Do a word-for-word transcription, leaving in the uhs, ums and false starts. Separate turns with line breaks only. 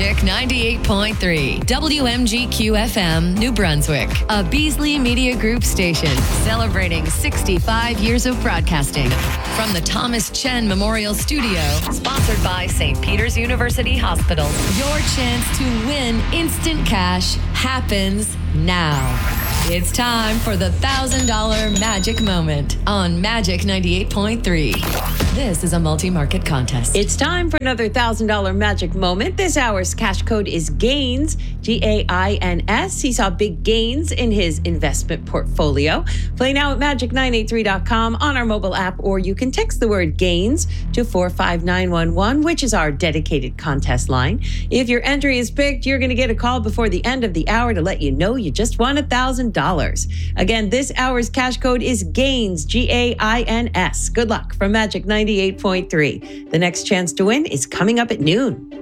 Magic ninety-eight point three, W M G Q F M, New Brunswick, a Beasley Media Group station celebrating sixty-five years of broadcasting. From the Thomas Chen Memorial Studio, sponsored by Saint Peter's University Hospital, your chance to win instant cash happens now. It's time for the one thousand dollars Magic Moment on Magic ninety-eight point three. This is a multi-market contest.
It's time for another one thousand dollars Magic Moment. This hour's cash code is GAINS, G A I N S. He saw big gains in his investment portfolio. Play now at magic nine eight three dot com on our mobile app, or you can text the word GAINS to four five nine one one, which is our dedicated contest line. If your entry is picked, you're going to get a call before the end of the hour to let you know you just won one thousand dollars. Again, this hour's cash code is GAINS, G A I N S. Good luck from Magic ninety-eight point three. The next chance to win is coming up at noon.